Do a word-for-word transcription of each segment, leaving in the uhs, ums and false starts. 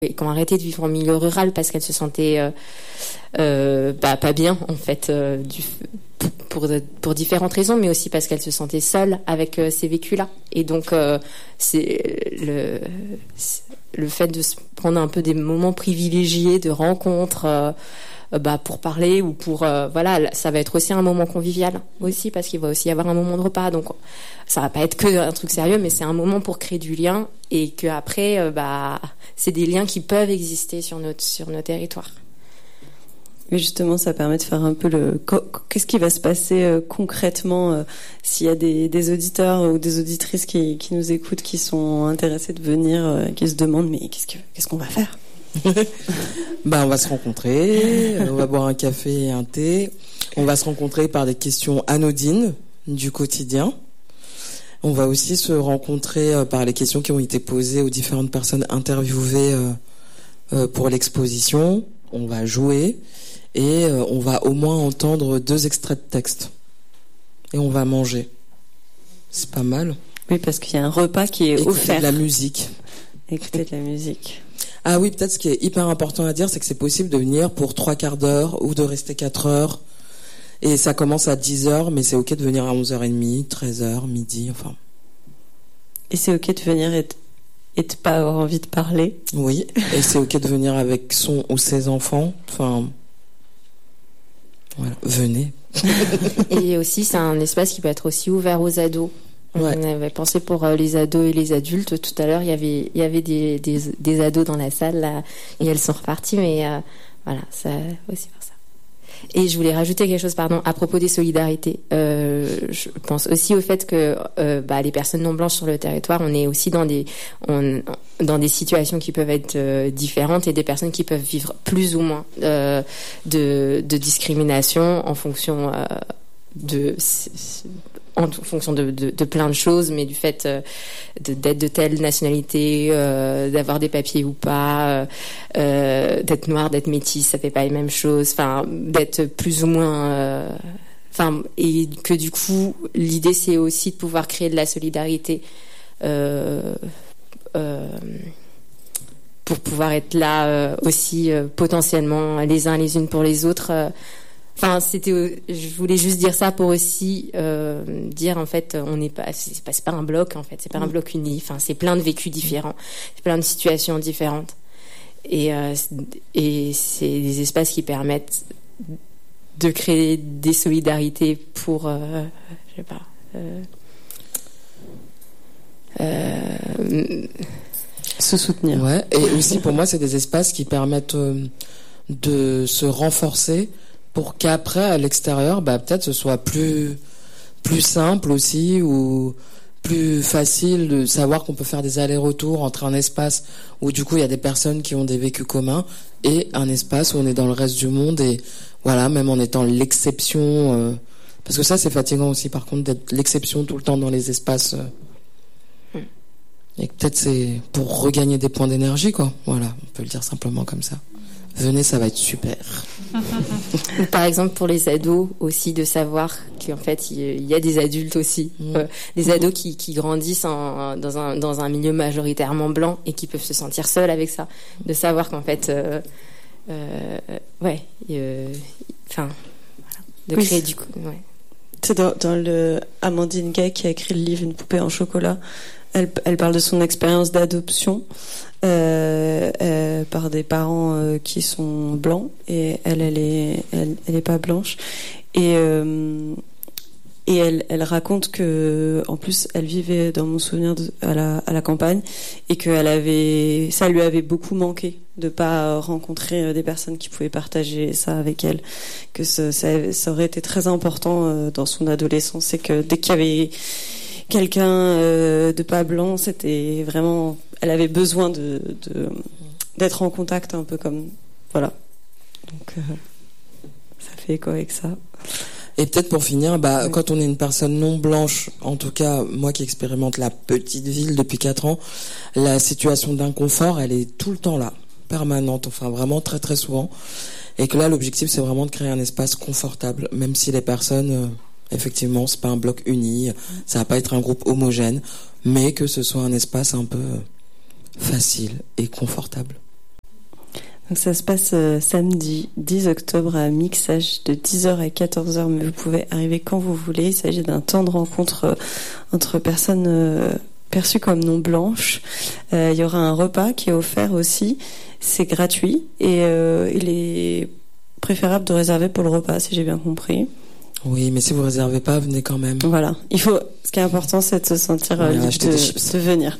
et qui ont arrêté de vivre en milieu rural parce qu'elles se sentaient euh, euh, bah, pas bien en fait euh, du, pour, pour différentes raisons, mais aussi parce qu'elles se sentaient seules avec euh, ces vécus-là. Et donc euh, c'est le, c'est le fait de se prendre un peu des moments privilégiés de rencontres euh, bah pour parler ou pour euh, voilà, ça va être aussi un moment convivial aussi parce qu'il va aussi y avoir un moment de repas, donc ça va pas être que un truc sérieux, mais c'est un moment pour créer du lien et que après euh, bah c'est des liens qui peuvent exister sur notre sur nos territoires. Mais justement, ça permet de faire un peu le qu'est-ce qui va se passer euh, concrètement euh, s'il y a des, des auditeurs ou des auditrices qui, qui nous écoutent, qui sont intéressés de venir, euh, qui se demandent mais qu'est-ce que qu'est-ce qu'on va faire? Bah, on va se rencontrer, on va boire un café et un thé. On va se rencontrer par des questions anodines du quotidien. On va aussi se rencontrer euh, par les questions qui ont été posées aux différentes personnes interviewées euh, euh, pour l'exposition. On va jouer et euh, on va au moins entendre deux extraits de texte. Et on va manger. C'est pas mal. Oui, parce qu'il y a un repas qui est Écouter offert. de la musique. Écouter de la musique. Ah oui, peut-être ce qui est hyper important à dire, c'est que c'est possible de venir pour trois quarts d'heure ou de rester quatre heures. Et ça commence à dix heures, mais c'est ok de venir à onze heures trente, treize heures, midi, enfin. Et c'est ok de venir et de, et de pas avoir envie de parler. Oui, et c'est ok de venir avec son ou ses enfants. Enfin, voilà, venez. Et aussi, c'est un espace qui peut être aussi ouvert aux ados. Ouais. On avait pensé pour euh, les ados et les adultes. Tout à l'heure, il y avait, il y avait des, des, des ados dans la salle là, et elles sont reparties, mais euh, voilà, ça aussi pour ça. Et je voulais rajouter quelque chose, pardon, à propos des solidarités. Euh, je pense aussi au fait que euh, bah, les personnes non blanches sur le territoire, on est aussi dans des, on, dans des situations qui peuvent être euh, différentes et des personnes qui peuvent vivre plus ou moins euh, de, de discrimination en fonction euh, de en fonction de, de, de plein de choses, mais du fait euh, de, d'être de telle nationalité, euh, d'avoir des papiers ou pas, euh, d'être noir, d'être métis, ça fait pas les mêmes choses, enfin d'être plus ou moins, enfin euh, et que du coup l'idée c'est aussi de pouvoir créer de la solidarité euh, euh, pour pouvoir être là euh, aussi euh, potentiellement les uns les unes pour les autres. Euh, Enfin, c'était, je voulais juste dire ça pour aussi euh, dire en fait, on n'est pas, c'est pas, c'est pas un bloc en fait, c'est pas un bloc uni. Enfin, c'est plein de vécus différents, c'est plein de situations différentes, et euh, et c'est des espaces qui permettent de créer des solidarités pour, euh, je sais pas, euh, euh, se soutenir. Ouais. Et aussi pour moi, c'est des espaces qui permettent euh, de se renforcer. Pour qu'après, à l'extérieur, bah, peut-être ce soit plus, plus simple aussi, ou plus facile de savoir qu'on peut faire des allers-retours entre un espace où, du coup, il y a des personnes qui ont des vécus communs et un espace où on est dans le reste du monde et, voilà, même en étant l'exception, euh, parce que ça, c'est fatigant aussi, par contre, d'être l'exception tout le temps dans les espaces, euh, et peut-être c'est pour regagner des points d'énergie, quoi. Voilà, on peut le dire simplement comme ça. Venez, ça va être super. Ou par exemple pour les ados aussi, de savoir qu'en fait il y a des adultes aussi, mmh. euh, des ados qui, qui grandissent en, dans un dans un milieu majoritairement blanc et qui peuvent se sentir seuls avec ça, de savoir qu'en fait euh, euh, ouais enfin euh, voilà, de oui, créer du coup ouais. C'est dans, dans le Amandine Gay qui a écrit le livre Une poupée en chocolat. Elle, elle parle de son expérience d'adoption euh, euh, par des parents euh, qui sont blancs et elle, elle est, elle, elle est pas blanche et euh, et elle, elle raconte que en plus elle vivait dans mon souvenir de, à la à la campagne et que elle avait ça lui avait beaucoup manqué de pas rencontrer des personnes qui pouvaient partager ça avec elle, que ça, ça, ça aurait été très important dans son adolescence et que dès qu'il y avait quelqu'un euh, de pas blanc, c'était vraiment, elle avait besoin de, de d'être en contact un peu comme voilà. Donc euh, ça fait écho avec ça. Et peut-être pour finir, bah oui. Quand on est une personne non blanche, en tout cas moi qui expérimente la petite ville depuis quatre ans, la situation d'inconfort, elle est tout le temps là, permanente, enfin vraiment très très souvent. Et que là l'objectif c'est vraiment de créer un espace confortable, même si les personnes euh, effectivement, c'est pas un bloc uni, ça va pas être un groupe homogène, mais que ce soit un espace un peu facile et confortable. Donc ça se passe euh, samedi dix octobre à mixage de dix heures à quatorze heures, mais vous pouvez arriver quand vous voulez. Il s'agit d'un temps de rencontre euh, entre personnes euh, perçues comme non blanches. Euh, il y aura un repas qui est offert aussi. C'est gratuit et euh, il est préférable de réserver pour le repas, si j'ai bien compris. Oui, mais si vous réservez pas, venez quand même. Voilà. Il faut, ce qui est important, c'est de se sentir euh, libre de, de venir.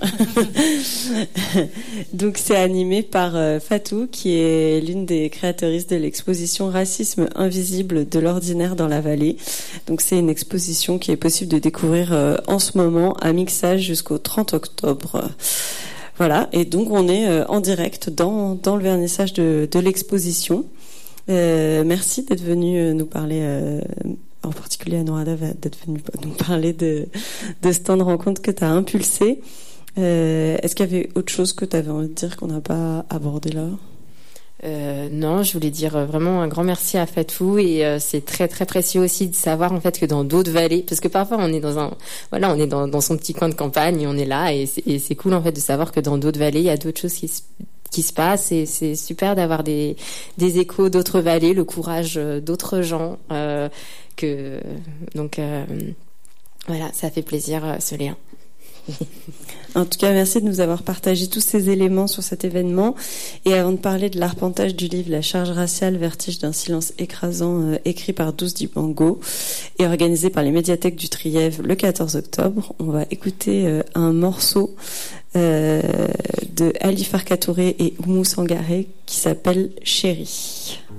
Donc, c'est animé par euh, Fatou, qui est l'une des créatrices de l'exposition Racisme invisible de l'ordinaire dans la vallée. Donc, c'est une exposition qui est possible de découvrir euh, en ce moment à Mixage jusqu'au trente octobre. Voilà. Et donc, on est euh, en direct dans, dans le vernissage de, de l'exposition. Euh, merci d'être venu nous parler, euh, en particulier à Nourada, d'être venu nous parler de, de ce temps de rencontre que tu as impulsé. Euh, est-ce qu'il y avait autre chose que tu avais envie de dire qu'on n'a pas abordé là? Euh, non, je voulais dire vraiment un grand merci à Fatou et euh, c'est très très précieux aussi de savoir en fait que dans d'autres vallées, parce que parfois on est dans un, voilà, on est dans, dans son petit coin de campagne, et on est là et c'est, et c'est cool en fait de savoir que dans d'autres vallées il y a d'autres choses qui se qui se passe et c'est super d'avoir des des échos d'autres vallées, le courage d'autres gens euh, que donc euh, voilà, ça fait plaisir euh, ce lien. En tout cas, merci de nous avoir partagé tous ces éléments sur cet événement. Et avant de parler de l'arpentage du livre La charge raciale, vertige d'un silence écrasant, euh, écrit par Douce Dibango et organisé par les médiathèques du Trièves le quatorze octobre, on va écouter euh, un morceau euh, de Ali Farka Touré et Oumou Sangaré qui s'appelle Chérie.